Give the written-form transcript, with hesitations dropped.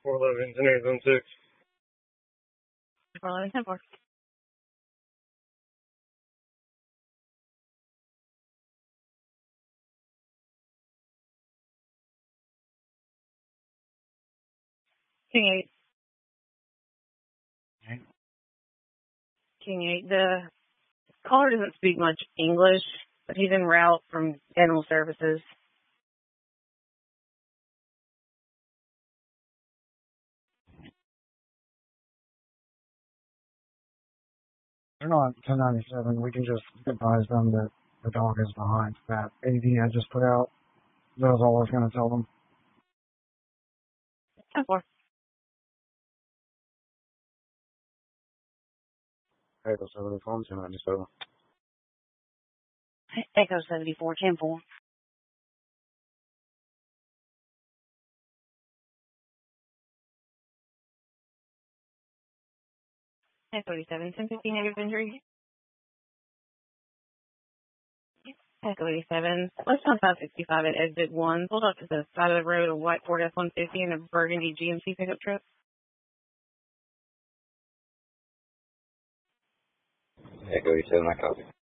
411 engineers on 6. 411 10-4. King 8. King 8. The caller doesn't speak much English, but he's en route from Animal Services. They're not 1097. We can just advise them that the dog is behind that AD I just put out. That's all I was going to tell them. 10-4. Echo 74, 1097. Echo 74, 10-4. Echo 87, 1050 negative injury. Echo 87. Let's on 565 at exit 1. Pulled up to the side of the road a white Ford F-150 and a burgundy GMC pickup truck. Echo 87, I copy.